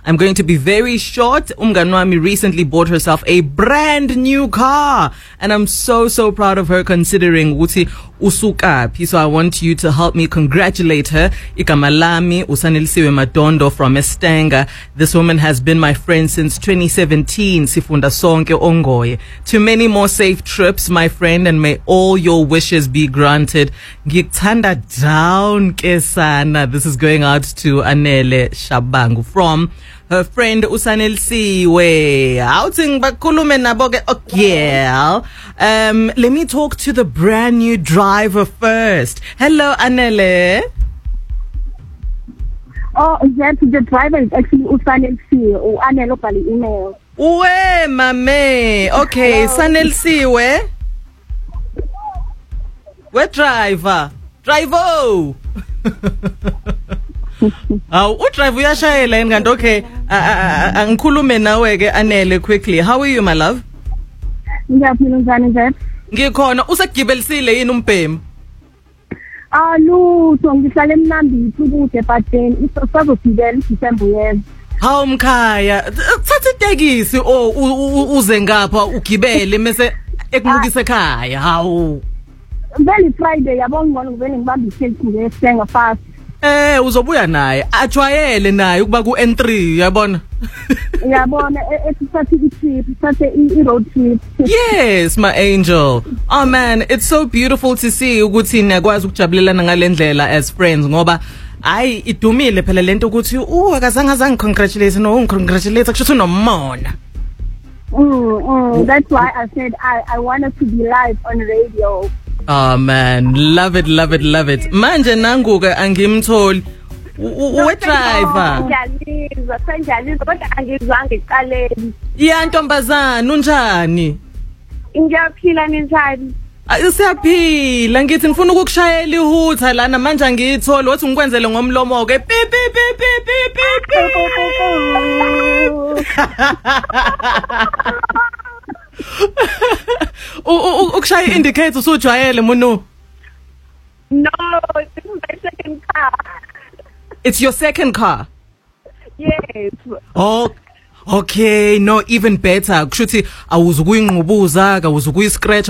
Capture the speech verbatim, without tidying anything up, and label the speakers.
Speaker 1: I'm going to be very short. Umngani wami recently bought herself a brand new car, and I'm so so proud of her considering ukuthi usukaphi. So I want you to help me congratulate her. Igama lami uSanelisiwe Madondo from Estenga. This woman has been my friend since twenty seventeen. Sifunda sonke ongoye. To many more safe trips, my friend, and may all your wishes be granted. Ngikuthanda down kesana. This is going out to Anele Shabangu from her friend uSanelisiwe. Outing bakulume naboke girl. Um, let me talk to the brand new driver first. Hello, Anele.
Speaker 2: Oh, yes, the driver is actually uSanelisiwe or Anele by email.
Speaker 1: Uwe, mame. Okay, Sanelisiwe. We driver. Driver. Aw udrive uyashayela yini kanti okay angikhulume nawe ke Anele quickly. How are you, my love?
Speaker 2: Ngiyaphila njani nje?
Speaker 1: Ngikhona. Usegibelisile yini umbhemu?
Speaker 2: Ah lutho ngihlala eMnambithi kude but then isazogibela December yes.
Speaker 1: Hawu mkhaya thatha itekisi o uze ngapha ugibele mase ekubukise ekhaya. Hawu
Speaker 2: vele Friday yabona ngone ngivele ngibamba iselfie ngesenga fast.
Speaker 1: Eh uzobuya naye ajwayele naye ukuba ku N three yabona.
Speaker 2: Yabona ethatha i-trip ithathe i-road trip.
Speaker 1: Yes, my angel. Oh man, it's so beautiful to see ukuthi niyakwazi ukujabulelana ngalendlela as friends ngoba hayi idumile phela lento ukuthi u akazange azange congratulate no congratulate akusho unomona.
Speaker 2: Mm, mm, that's why I said I I wanted to be live on radio.
Speaker 1: Oh man, love it, love it, love it. Manje nanguke angimtholi. We driver.
Speaker 2: Ngiyalizwa, senjalizwa kodwa angizwange iqaleni.
Speaker 1: Ya ntombazana unjani?
Speaker 2: Ngiyaphila ninjani?
Speaker 1: Siyaphila, ngithi ngifuna ukukushayela ihutha lana manje angiyitholi, wathi ngikwenzele ngomlomo ke. Pi pi pi pi pi pi. Ukushaya indicator usujwayele munu?
Speaker 2: No, this is my second car.
Speaker 1: It's your second car?
Speaker 2: Yes.
Speaker 1: Oh, okay, no, even better. Kushuthi awuzukuyinqubuza, awuzukuyiscratch